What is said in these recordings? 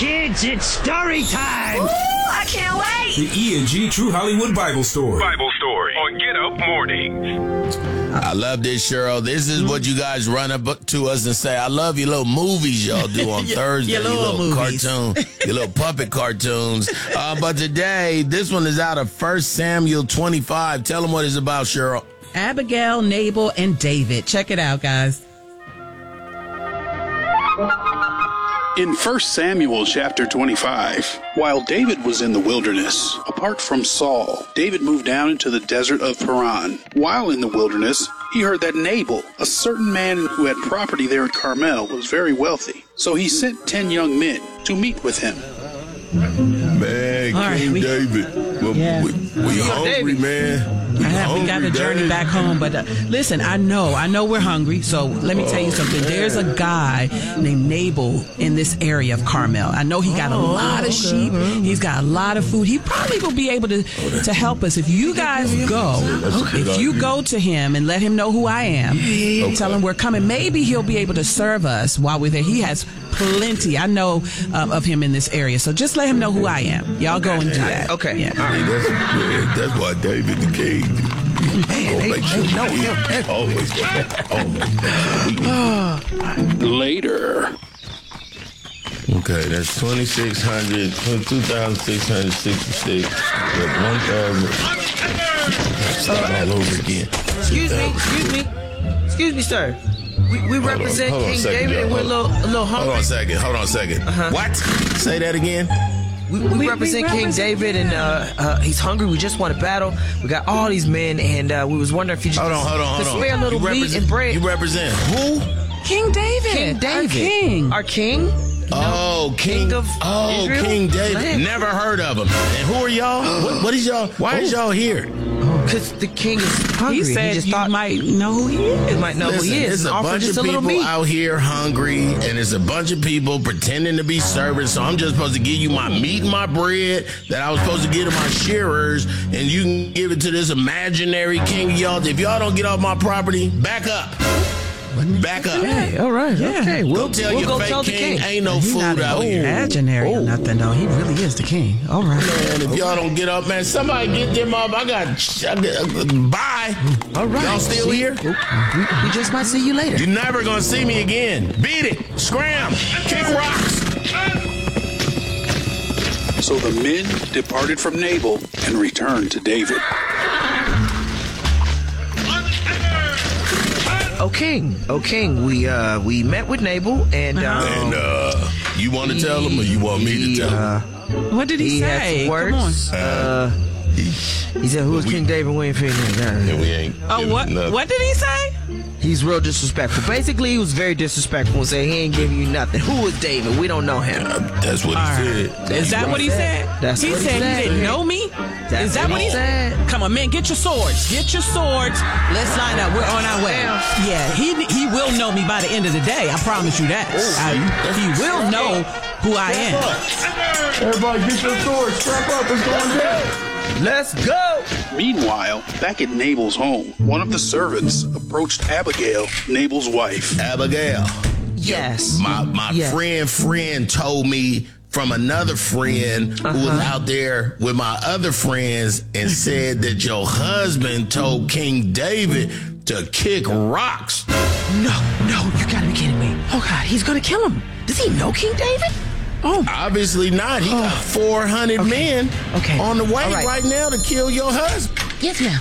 kids, it's story time! Ooh, I can't wait! The E&G True Hollywood Bible Story. Bible Story on Get Up Mornings. I love this, Cheryl. This is what you guys run up to us and say, I love your little movies y'all do on Thursday. Your little cartoon, your little puppet cartoons. But today, this one is out of 1 Samuel 25. Tell them what it's about, Cheryl. Abigail, Nabal, and David. Check it out, guys. In 1 Samuel chapter 25, while David was in the wilderness, apart from Saul, David moved down into the desert of Paran. While in the wilderness, he heard that Nabal, a certain man who had property there at Carmel, was very wealthy. So he sent 10 young men to meet with him. Man, King David. We hungry, man. We got to journey back home, but listen, I know we're hungry, so let me tell you something. There's a guy named Nabal in this area of Carmel. I know he got a lot of sheep. He's got a lot of food. He probably will be able to help us if you guys go. If you go to him and let him know who I am, tell him we're coming. Maybe he'll be able to serve us while we're there. He has plenty. I know of him in this area, so just let him know who I am. Y'all go and do that. Okay. Yeah. That's why David the king. Later. Okay, that's 2,600, 2,666. 1,000. Start all over again. Excuse me, sir. We represent King David, and we're a little hungry. Hold on a second. What? Say that again. We represent King David, and he's hungry. We just want to battle. We got all these men, and we was wondering if you just hold on. spare a little meat and bread. You represent who? King David. King David. Our king. Oh, King of Israel? King David. Land. Never heard of him. And who are y'all? What is y'all? Why is y'all here? Because the king is hungry. He said just you might know who he is. You might know who he is. There's a bunch of people out here hungry, and there's a bunch of people pretending to be servants, so I'm just supposed to give you my meat and my bread that I was supposed to give to my shearers, and you can give it to this imaginary king of y'all. If y'all don't get off my property, back up. Back up. Hey, all right. Yeah. Okay. We'll tell your fake king ain't no food out here. Imaginary or nothing, though. He really is the king. All right. Man, if y'all don't get up, man, somebody get them up. Bye. All right. Y'all still here? We just might see you later. You're never going to see me again. Beat it. Scram. Kick rocks. So the men departed from Nabal and returned to David. Oh king, we met with Nabal, and you want to tell him, or you want me to tell him? What did he say? Come on. He said, "Who is King David? We ain't figuring it out." And we ain't. Oh, what? What did he say? He's real disrespectful. Basically, he was very disrespectful and said he ain't giving you nothing. Who is David? We don't know him. That's what he said. Is that what he said? That's he what said. He didn't know me. Is that what he said? Come on, man, get your swords. Get your swords. Let's line up. We're on our way. Yeah, he will know me by the end of the day. I promise you that. He will know who I am. Everybody, get your swords. Strap up. It's going down. Let's go! Meanwhile, back at Nabal's home, one of the servants approached Abigail, Nabal's wife. Abigail. Yes. My friend told me from another friend who was out there with my other friends and said that your husband told King David to kick rocks. No, you gotta be kidding me. Oh God, he's gonna kill him. Does he know King David? Oh, obviously not. He got 400 men on the way right now to kill your husband. Yes, ma'am.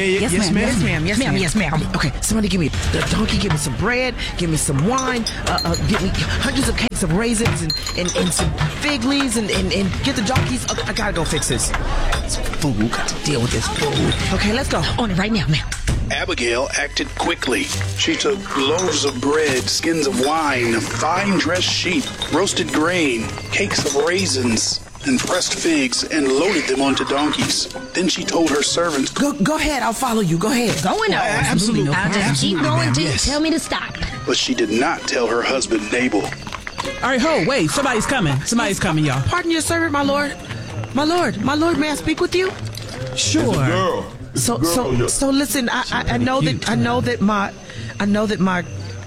Yes, ma'am. Okay, somebody give me the donkey. Give me some bread. Give me some wine. Give me hundreds of cakes of raisins and some fig leaves and get the donkeys. I gotta go fix this. It's food. Got to deal with this food. Okay, let's go. On it right now, ma'am. Abigail acted quickly. She took loaves of bread, skins of wine, fine dressed sheep, roasted grain, cakes of raisins, and pressed figs, and loaded them onto donkeys. Then she told her servant, Go ahead, I'll follow you. Go ahead. Going on. Absolutely. I'll just keep going till you tell me to stop. But she did not tell her husband Nabal. All right, wait, somebody's coming. Somebody's coming, y'all. Pardon your servant, my lord. My lord, may I speak with you? Sure. It's a girl. So listen, I know that my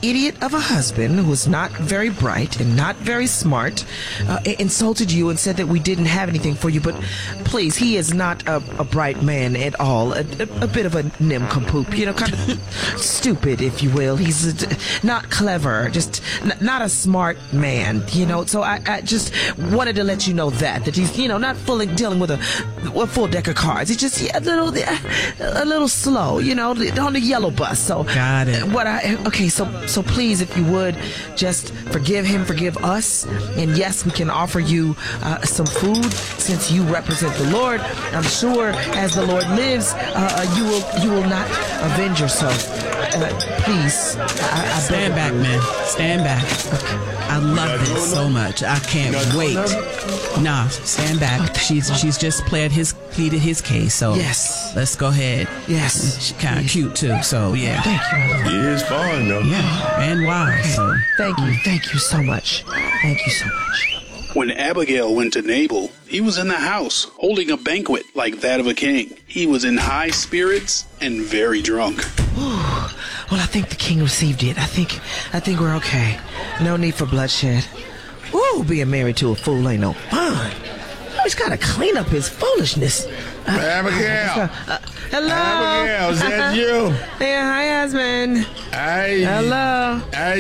idiot of a husband who was not very bright and not very smart insulted you and said that we didn't have anything for you. But please, he is not a bright man at all. A bit of a nincompoop, you know, kind of stupid, if you will. He's not clever, just not a smart man, you know. So I just wanted to let you know that he's, you know, not dealing with a full deck of cards. He's just a little slow, you know, on the yellow bus. So got it. So please, if you would, just forgive him, forgive us, and yes, we can offer you some food since you represent the Lord. I'm sure, as the Lord lives, you will not avenge yourself. Please, I stand back, man. Stand back. I love this so much. I can't wait. Nah, stand back. She's just pleaded his case. So yes, let's go ahead. Yes, she's kind of cute too. So yeah. Thank you. It is fun though. Yeah, and wow. Okay. So thank you so much. Thank you so much. When Abigail went to Nabal, he was in the house, holding a banquet like that of a king. He was in high spirits and very drunk. Well, I think the king received it. I think we're okay. No need for bloodshed. Ooh, being married to a fool ain't no fun. He's got to clean up his foolishness. Abigail. Hello. Abigail, is that you? Yeah, hi, husband. Hello.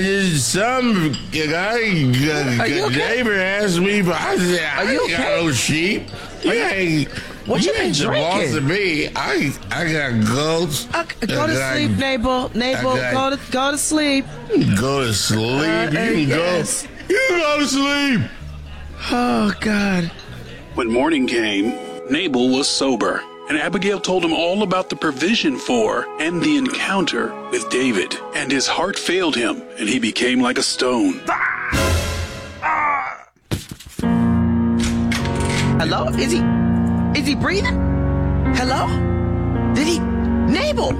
Neighbor asked me, but I said, I ain't got no sheep. What you been drinking? Boss of me. I got goats. Go to sleep, Nabal. Go to sleep. Go to sleep. You go to sleep. Oh, God. When morning came, Nabal was sober, and Abigail told him all about the provision for and the encounter with David. And his heart failed him, and he became like a stone. Hello? Is he breathing? Hello? Did he? Nabal!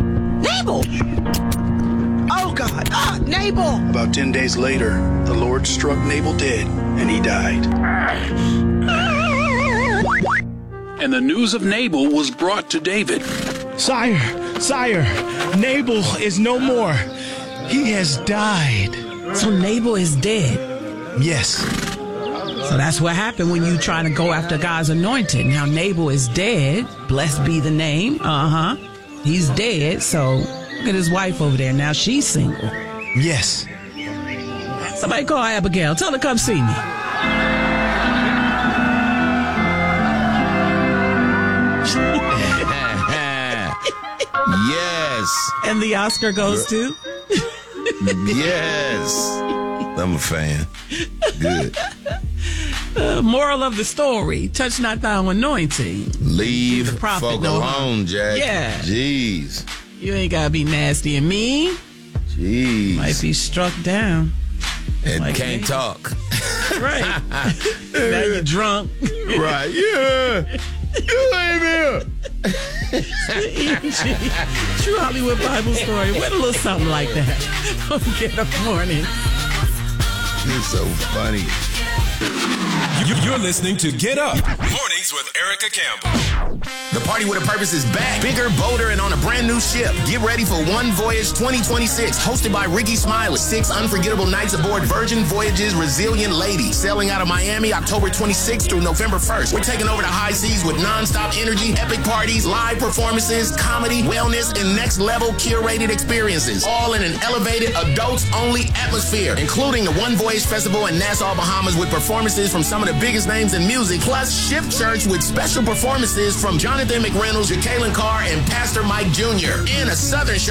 Oh, God. Nabal! About 10 days later, the Lord struck Nabal dead, and he died. And the news of Nabal was brought to David. Sire, Nabal is no more. He has died. So Nabal is dead? Yes. So that's what happened when you trying to go after God's anointed. Now Nabal is dead. Blessed be the name. He's dead. So look at his wife over there. Now she's single. Yes. Somebody call Abigail. Tell her to come see me. Yes. And the Oscar goes to? Yes. I'm a fan. Good. Moral of the story, touch not thou anointing. Leave the prophet folk alone, Jack. Yeah. Jeez. You ain't got to be nasty and mean. Jeez. Might be struck down. And like can't talk. Right. Now you're drunk. Right. Yeah. You ain't here. True Hollywood Bible Story. What a little something like that. Get up morning. You're so funny. You're listening to Get Up Mornings with Erica Campbell. The Party with a Purpose is back, bigger, bolder, and on a brand new ship. Get ready for One Voyage 2026, hosted by Ricky Smiley. 6 unforgettable nights aboard Virgin Voyages Resilient Lady, sailing out of Miami October 26th through November 1st. We're taking over the high seas with nonstop energy, epic parties, live performances, comedy, wellness, and next-level curated experiences, all in an elevated, adults-only atmosphere, including the One Voyage Festival in Nassau, Bahamas, with performances from some of the biggest names in music, plus Shift Church with special performances from Jonathan McReynolds, Jacqueline Carr, and Pastor Mike Jr. in a Southern show